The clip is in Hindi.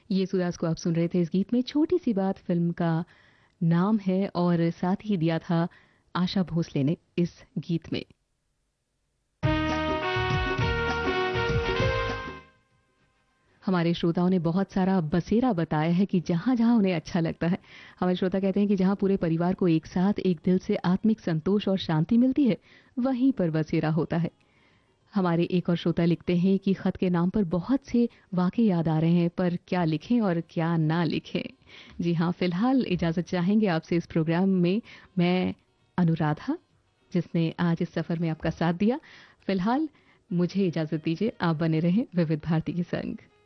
येसुदास को आप सुन रहे थे। इस गीत में छोटी सी बात फिल्म का नाम है और साथ ही दिया था आशा भोसले ने इस गीत में। हमारे श्रोताओं ने बहुत सारा बसेरा बताया है कि जहां जहां उन्हें अच्छा लगता है। हमारे श्रोता कहते हैं कि जहां पूरे परिवार को एक साथ एक दिल से आत्मिक संतोष और शांति मिलती है, वहीं पर बसेरा होता है। हमारे एक और श्रोता लिखते हैं कि खत के नाम पर बहुत से वाक़े याद आ रहे हैं, पर क्या लिखें और क्या ना लिखें। जी हाँ, फिलहाल इजाजत चाहेंगे आपसे इस प्रोग्राम में मैं अनुराधा, जिसने आज इस सफर में आपका साथ दिया। फिलहाल मुझे इजाजत दीजिए, आप बने रहें विविध भारती के संग।